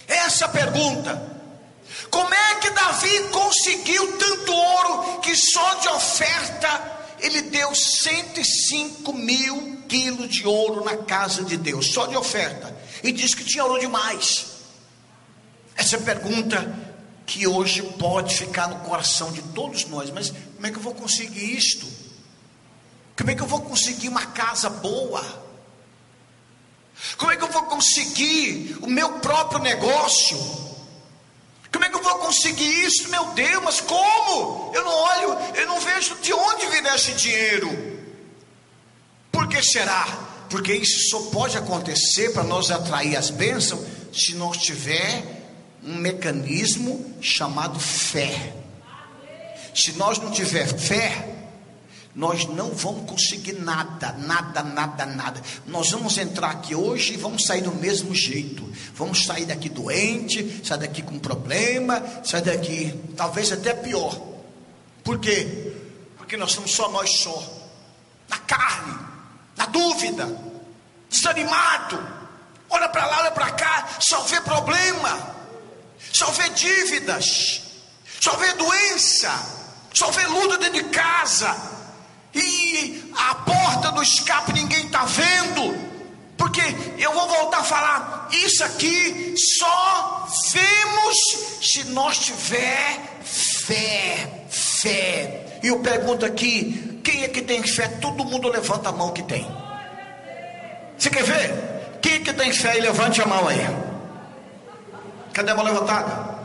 Essa é a pergunta. Como é que Davi conseguiu tanto ouro que só de oferta ele deu 105 mil quilos de ouro na casa de Deus, só de oferta, e disse que tinha ouro demais? Essa é a pergunta que hoje pode ficar no coração de todos nós. Mas como é que eu vou conseguir isto? Como é que eu vou conseguir uma casa boa? Como é que eu vou conseguir o meu próprio negócio? Como é que eu vou conseguir isso? Meu Deus, mas como? Eu não olho, eu não vejo de onde virá esse dinheiro. Por que será? Porque isso só pode acontecer para nós atrair as bênçãos se nós tiver um mecanismo chamado fé. Se nós não tiver fé, nós não vamos conseguir nada. Nós vamos entrar aqui hoje e vamos sair do mesmo jeito. Vamos sair daqui doente, sair daqui com problema, sair daqui talvez até pior. Por quê? Porque nós somos só, na carne, na dúvida, desanimado, olha para lá, olha para cá, só vê problema, só vê dívidas, só vê doença, só vê luta dentro de casa, e a porta do escape ninguém está vendo. Porque eu vou voltar a falar, isso aqui só vemos se nós tiver fé. E eu pergunto aqui, quem é que tem fé? Todo mundo levanta a mão que tem. Você quer ver? Quem é que tem fé? E levante a mão aí. Cadê a mão levantada?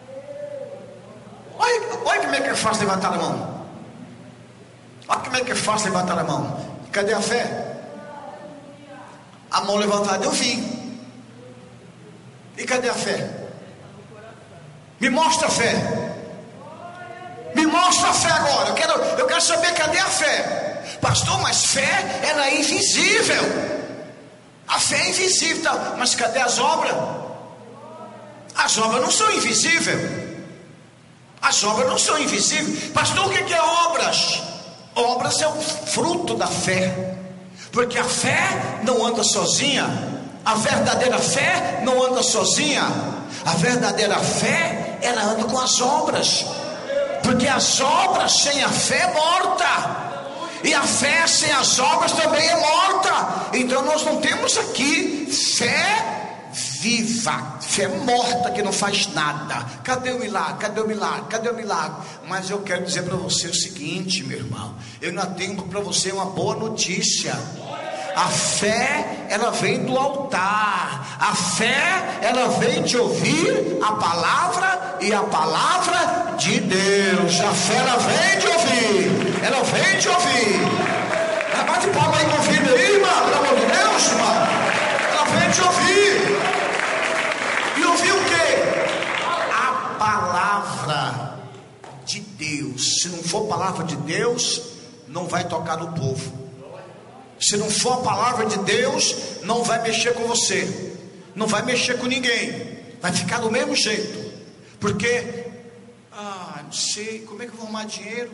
Olha como é que é fácil levantar a mão. Olha como é que é fácil levantar a mão. Cadê a fé? A mão levantada eu vi. E cadê a fé? Me mostra a fé. Me mostra a fé agora. Eu quero saber, cadê a fé? Pastor, mas fé, ela é invisível. A fé é invisível, tá? Mas cadê as obras? As obras não são invisíveis. As obras não são invisíveis. Pastor, o que é obras? Obras é o fruto da fé. Porque a fé não anda sozinha. A verdadeira fé não anda sozinha. A verdadeira fé, ela anda com as obras. Porque as obras sem a fé é morta. E a fé sem as obras também é morta. Então nós não temos aqui fé viva, fé morta que não faz nada. Cadê o milagre? Cadê o milagre? Cadê o milagre? Mas eu quero dizer para você o seguinte, meu irmão. Eu não tenho para você uma boa notícia. A fé, ela vem do altar. A fé, ela vem de ouvir a palavra e a palavra de Deus. A fé, ela vem de ouvir. Ela vem de ouvir. Bate palma aí com o filho aí, irmão. Pelo amor de Deus, irmão. Ela vem de ouvir. E ouvir o quê? A palavra de Deus. Se não for palavra de Deus, não vai tocar no povo. Se não for a palavra de Deus, não vai mexer com você, não vai mexer com ninguém, vai ficar do mesmo jeito. Porque, não sei, como é que eu vou arrumar dinheiro?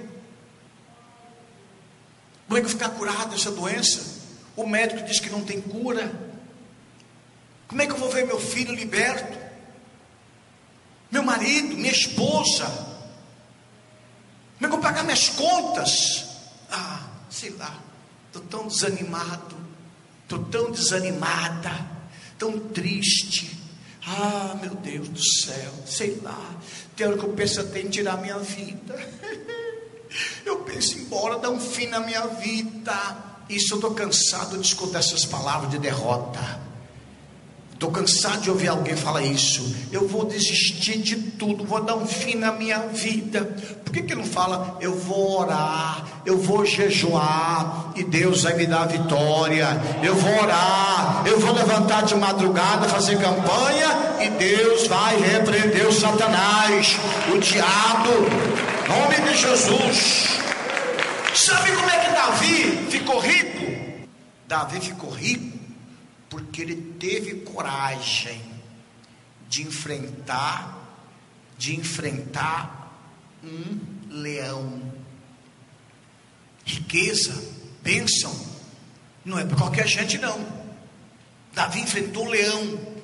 Como é que eu vou ficar curado dessa doença? O médico diz que não tem cura. Como é que eu vou ver meu filho liberto? Meu marido, minha esposa? Como é que eu vou pagar minhas contas? Sei lá. Estou tão desanimado, estou tão desanimada, tão triste. Meu Deus do céu, sei lá. Tem hora que eu penso até em tirar minha vida. Eu penso em embora, dar um fim na minha vida. Isso eu estou cansado de escutar essas palavras de derrota. Estou cansado de ouvir alguém falar isso. Eu vou desistir de tudo, vou dar um fim na minha vida. Por que não fala, eu vou orar, eu vou jejuar e Deus vai me dar a vitória. Eu vou orar, eu vou levantar de madrugada, fazer campanha e Deus vai repreender o Satanás, o diabo, em nome de Jesus. Sabe como é que Davi ficou rico? Davi ficou rico porque ele teve coragem de enfrentar um leão. Riqueza, bênção, não é para qualquer gente não. Davi enfrentou o leão.